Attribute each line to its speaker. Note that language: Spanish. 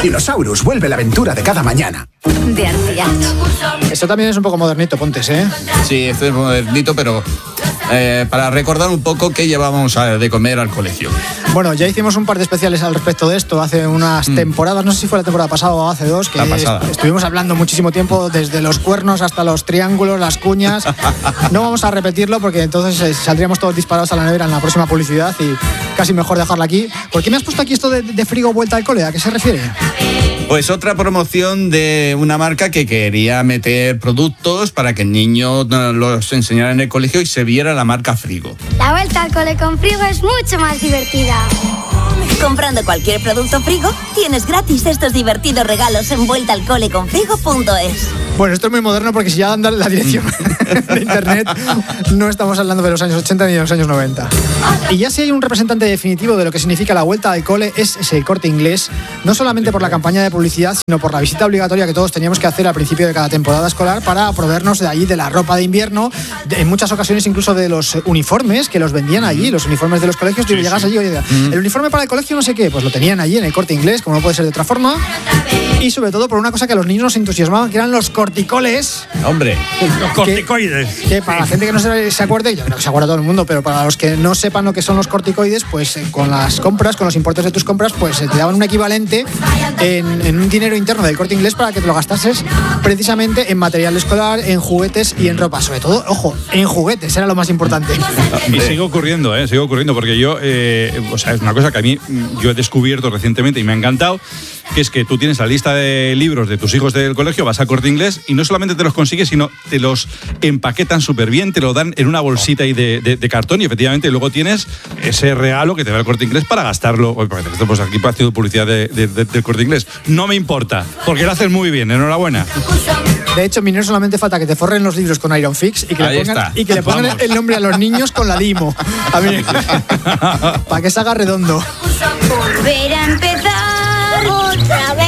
Speaker 1: Dinosaurus, vuelve la aventura de cada mañana.
Speaker 2: De Artiach.
Speaker 3: Esto también es un poco modernito, Pontes, ¿eh?
Speaker 4: Sí, esto es modernito, pero para recordar un poco qué llevábamos de comer al colegio.
Speaker 3: Bueno, ya hicimos un par de especiales al respecto de esto hace unas temporadas, no sé si fue la temporada pasada o hace dos, que estuvimos hablando muchísimo tiempo, desde los cuernos hasta los triángulos, las cuñas. No vamos a repetirlo porque entonces saldríamos todos disparados a la nevera en la próxima publicidad y casi mejor dejarla aquí. ¿Por qué me has puesto aquí esto de frigo vuelta al cole? ¿A qué se refiere?
Speaker 4: Pues otra promoción de una marca que quería meter productos para que el niño los enseñara en el colegio y se viera la marca Frigo.
Speaker 5: La vuelta al cole con Frigo es mucho más divertida.
Speaker 2: Comprando cualquier producto Frigo, tienes gratis estos divertidos regalos en vueltaalcoleconfrigo.es.
Speaker 3: Bueno, esto es muy moderno porque si ya dan la dirección de internet, no estamos hablando de los años 80 ni de los años 90. Y ya si hay un representante definitivo de lo que significa la vuelta al cole es el Corte Inglés, no solamente por la campaña de publicidad, sino por la visita obligatoria que todos teníamos que hacer al principio de cada temporada escolar para proveernos de allí de la ropa de invierno, en muchas ocasiones incluso de los uniformes que los vendían allí, los uniformes de los colegios. Tú llegas allí, oye, el uniforme para el colegio no sé qué, pues lo tenían allí en el Corte Inglés, como no puede ser de otra forma. Y sobre todo por una cosa que a los niños nos entusiasmaban, que eran los corticoles.
Speaker 4: Hombre,
Speaker 6: los corticoides.
Speaker 3: Que para la gente que no se acuerde, yo creo que se acuerda todo el mundo, pero para los que no sepan lo que son los corticoides, pues con las compras, con los importes de tus compras, pues te daban un equivalente en un dinero interno del Corte Inglés para que te lo gastases precisamente en material escolar, en juguetes y en ropa. Sobre todo, ojo, en juguetes, era lo más importante.
Speaker 6: Y sigue ocurriendo, porque yo, o sea, es una cosa que a mí yo he descubierto recientemente y me ha encantado, que es que tú tienes la lista de libros de tus hijos del colegio, vas a Corte Inglés y no solamente te los consigues, sino te los empaquetan súper bien, te lo dan en una bolsita ahí de cartón y efectivamente luego tienes ese regalo que te da el Corte Inglés para gastarlo. Pues aquí haciendo publicidad del Corte Inglés. No me importa, porque lo hacen muy bien, enhorabuena.
Speaker 3: De hecho, Minero, solamente falta que te forren los libros con Iron Fix y que le pongan el nombre a los niños con la limo. Para que se haga redondo.